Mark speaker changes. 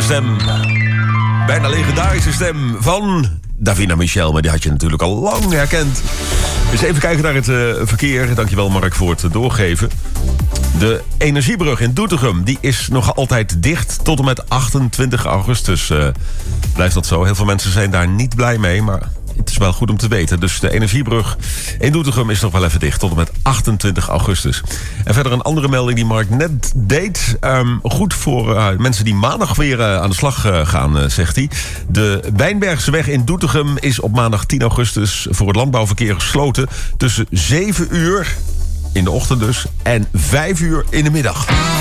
Speaker 1: De stem, bijna legendarische stem van Davina Michel. Maar die had je natuurlijk al lang herkend. Dus even kijken naar het verkeer. Dankjewel Mark voor het doorgeven. De Energiebrug in Doetinchem die is nog altijd dicht tot en met 28 augustus. Blijft dat zo. Heel veel mensen zijn daar niet blij mee, maar het is wel goed om te weten. Dus de Energiebrug in Doetinchem is nog wel even dicht tot en met 28 augustus. En verder een andere melding die Mark net deed. Goed voor mensen die maandag weer aan de slag gaan, zegt hij. De Wijnbergseweg in Doetinchem is op maandag 10 augustus voor het landbouwverkeer gesloten tussen 7 uur in de ochtend dus en 5 uur in de middag.